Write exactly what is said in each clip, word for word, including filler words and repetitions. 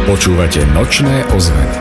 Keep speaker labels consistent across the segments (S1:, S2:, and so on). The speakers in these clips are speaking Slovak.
S1: Počúvate Nočné ozveny.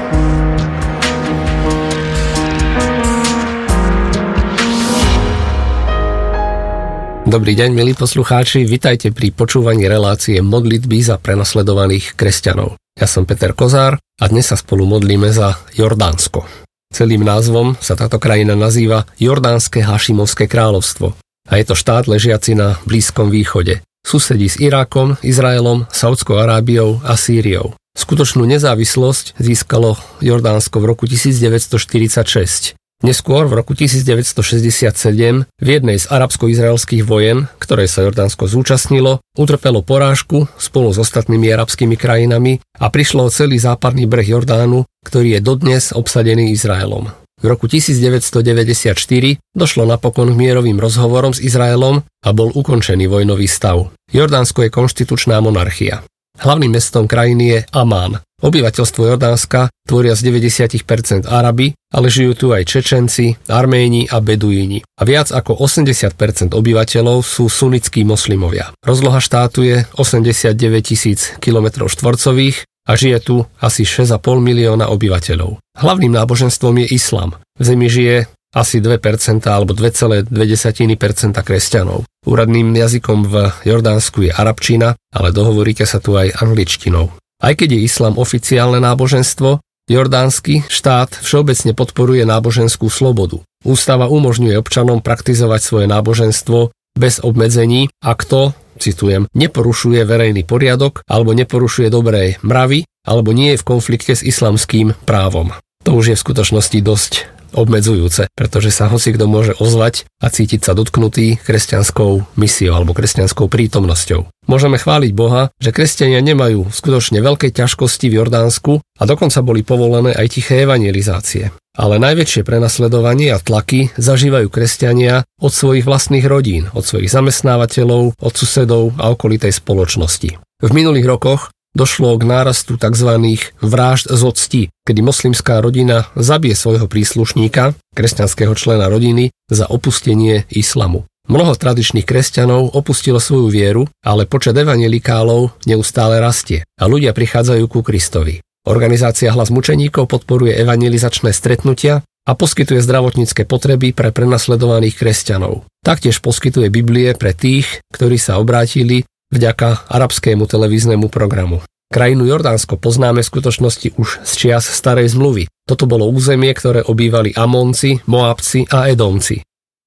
S2: Dobrý deň, milí poslucháči, vitajte pri počúvaní relácie modlitby za prenasledovaných kresťanov. Ja som Peter Kozár a dnes sa spolu modlíme za Jordánsko. Celým názvom sa táto krajina nazýva Jordánske Hašimovské kráľovstvo a je to štát ležiaci na Blízkom východe. Susedí s Irákom, Izraelom, Saudskou Arábiou a Sýriou. Skutočnú nezávislosť získalo Jordánsko v roku devätnásťstoštyridsaťšesť. Neskôr v roku devätnásťstošesťdesiatsedem v jednej z arabsko-izraelských vojen, ktoré sa Jordánsko zúčastnilo, utrpelo porážku spolu s ostatnými arabskými krajinami a prišlo o celý západný breh Jordánu, ktorý je dodnes obsadený Izraelom. V roku devätnásťstodeväťdesiatštyri došlo napokon k mierovým rozhovorom s Izraelom a bol ukončený vojnový stav. Jordánsko je konštitučná monarchia. Hlavným mestom krajiny je Amán. Obyvateľstvo Jordánska tvoria z deväťdesiat percent Arabi, ale žijú tu aj Čečenci, Arméni a Beduíni. A viac ako osemdesiat percent obyvateľov sú sunnickí moslimovia. Rozloha štátu je osemdesiatdeväť tisíc kilometrov štvorcových a žije tu asi šesť a pol milióna obyvateľov. Hlavným náboženstvom je islám. V zemi žije asi dve percentá alebo dva celé dve percenta kresťanov. Úradným jazykom v Jordánsku je arabčina, ale dohovoríte sa tu aj angličtinou. Aj keď je islám oficiálne náboženstvo, jordánsky štát všeobecne podporuje náboženskú slobodu. Ústava umožňuje občanom praktizovať svoje náboženstvo bez obmedzení, ak to, citujem, neporušuje verejný poriadok alebo neporušuje dobré mravy alebo nie je v konflikte s islamským právom. To už je v skutočnosti dosť obmedzujúce, pretože sa hocikto môže ozvať a cítiť sa dotknutý kresťanskou misiou alebo kresťanskou prítomnosťou. Môžeme chváliť Boha, že kresťania nemajú skutočne veľké ťažkosti v Jordánsku a dokonca boli povolené aj tiché evangelizácie. Ale najväčšie prenasledovanie a tlaky zažívajú kresťania od svojich vlastných rodín, od svojich zamestnávateľov, od susedov a okolitej spoločnosti. V minulých rokoch došlo k nárastu tzv. Vražd z octi, kedy moslimská rodina zabije svojho príslušníka, kresťanského člena rodiny, za opustenie islamu. Mnoho tradičných kresťanov opustilo svoju vieru, ale počet evanjelikálov neustále rastie a ľudia prichádzajú ku Kristovi. Organizácia Hlas mučeníkov podporuje evanjelizačné stretnutia a poskytuje zdravotnícke potreby pre prenasledovaných kresťanov. Taktiež poskytuje Biblie pre tých, ktorí sa obrátili vďaka arabskému televíznemu programu. Krajinu Jordánsko poznáme v skutočnosti už z čias starej zmluvy. Toto bolo územie, ktoré obývali Amonci, Moabci a Edomci.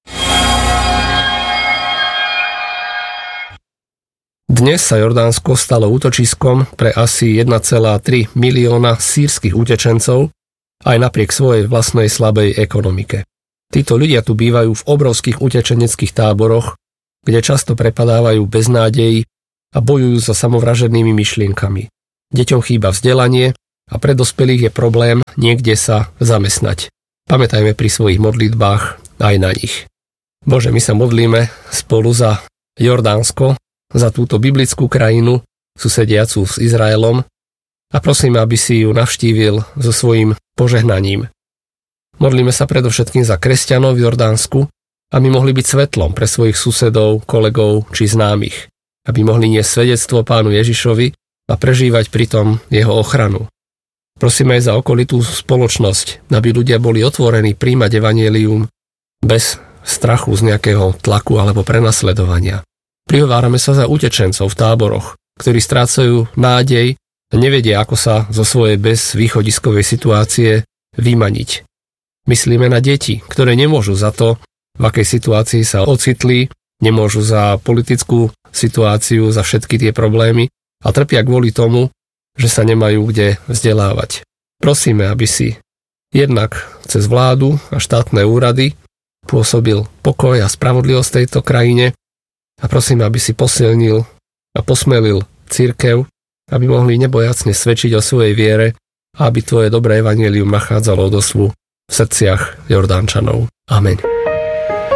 S2: Dnes sa Jordánsko stalo útočiskom pre asi jeden celá tri milióna sýrskych utečencov aj napriek svojej vlastnej slabej ekonomike. Títo ľudia tu bývajú v obrovských utečeneckých táboroch, kde často prepadávajú beznádeji a bojujú so samovražednými myšlienkami. Deťom chýba vzdelanie a pre dospelých je problém niekde sa zamestnať. Pamätajme pri svojich modlitbách aj na nich. Bože, my sa modlíme spolu za Jordánsko, za túto biblickú krajinu, susediacu s Izraelom a prosíme, aby si ju navštívil so svojím požehnaním. Modlíme sa predovšetkým za kresťanov v Jordánsku, aby mohli byť svetlom pre svojich susedov, kolegov či známych, aby mohli niesť svedectvo Pánu Ježišovi a prežívať pritom jeho ochranu. Prosíme aj za okolitú spoločnosť, aby ľudia boli otvorení príjmať evanjelium bez strachu z nejakého tlaku alebo prenasledovania. Prihovárame sa za utečencov v táboroch, ktorí strácajú nádej a nevedia, ako sa zo svojej bezvýchodiskovej situácie vymaniť. Myslíme na deti, ktoré nemôžu za to, v akej situácii sa ocitli, nemôžu za politickú situáciu, za všetky tie problémy a trpia kvôli tomu, že sa nemajú kde vzdelávať. Prosíme, aby si jednak cez vládu a štátne úrady pôsobil pokoj a spravodlivosť v tejto krajine a prosíme, aby si posilnil a posmelil cirkev, aby mohli nebojacne svedčiť o svojej viere a aby tvoje dobré evanjelium nachádzalo odozvu v srdciach Jordánčanov. Amen.